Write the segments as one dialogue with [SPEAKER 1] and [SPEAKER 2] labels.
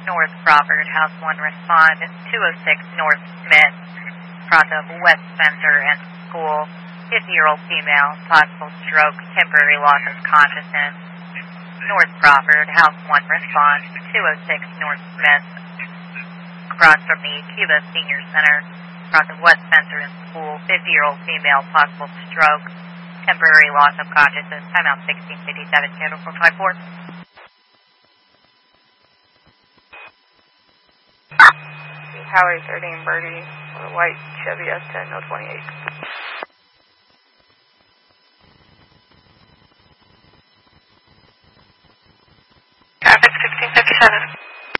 [SPEAKER 1] North Crawford, House 1, respond 206 North Smith, front of West Spencer and School, 50-year-old female, possible stroke, temporary loss of consciousness. North Crawford, House 1, respond 206 North Smith, across from the Cuba Senior Center, front of West Spencer and School, 50-year-old female, possible stroke, temporary loss of consciousness. Timeout 1657, Channel 454.
[SPEAKER 2] Highway 13 Birdie, or white Chevy S10 028. Traffic 1657.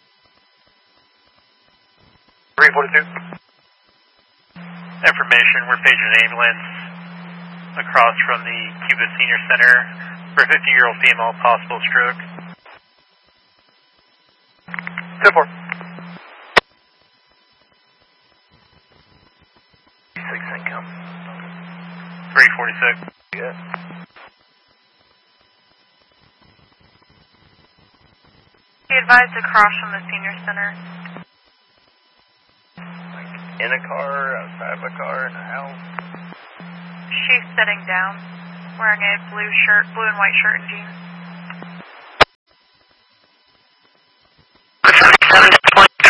[SPEAKER 3] 342. Information, we're paging an ambulance across from the Cuba Senior Center for a 50-year-old female, possible stroke. 10-4. 346. Yeah.
[SPEAKER 2] Be advised across from the Senior Center.
[SPEAKER 3] Like in a car, outside of a car, in a house?
[SPEAKER 2] She's sitting down, wearing a blue and white shirt and jeans.